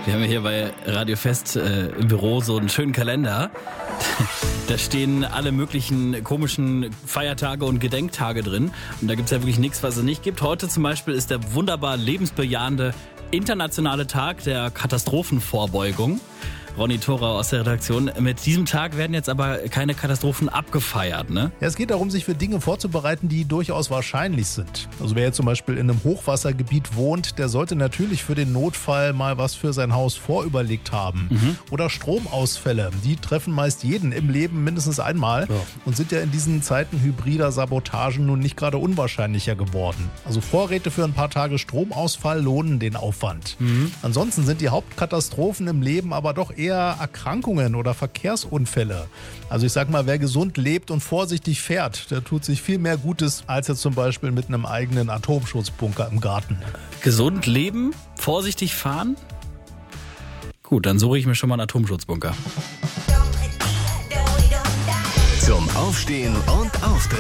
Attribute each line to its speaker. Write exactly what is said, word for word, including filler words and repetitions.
Speaker 1: Wir haben ja hier bei Radio Fest äh, im Büro so einen schönen Kalender. Da stehen alle möglichen komischen Feiertage und Gedenktage drin. Und da gibt es ja wirklich nichts, was es nicht gibt. Heute zum Beispiel ist der wunderbar lebensbejahende internationale Tag der Katastrophenvorbeugung. Ronny Thorau aus der Redaktion. Mit diesem Tag werden jetzt aber keine Katastrophen abgefeiert, ne?
Speaker 2: Ja, es geht darum, sich für Dinge vorzubereiten, die durchaus wahrscheinlich sind. Also wer jetzt zum Beispiel in einem Hochwassergebiet wohnt, der sollte natürlich für den Notfall mal was für sein Haus vorüberlegt haben. Mhm. Oder Stromausfälle, die treffen meist jeden im Leben mindestens einmal ja. und sind ja in diesen Zeiten hybrider Sabotagen nun nicht gerade unwahrscheinlicher geworden. Also Vorräte für ein paar Tage Stromausfall lohnen den Aufwand. Mhm. Ansonsten sind die Hauptkatastrophen im Leben aber doch eher Erkrankungen oder Verkehrsunfälle. Also ich sag mal, wer gesund lebt und vorsichtig fährt, der tut sich viel mehr Gutes, als jetzt zum Beispiel mit einem eigenen Atomschutzbunker im Garten.
Speaker 1: Gesund leben, vorsichtig fahren? Gut, dann suche ich mir schon mal einen Atomschutzbunker.
Speaker 3: Zum Aufstehen und Aufdrehen.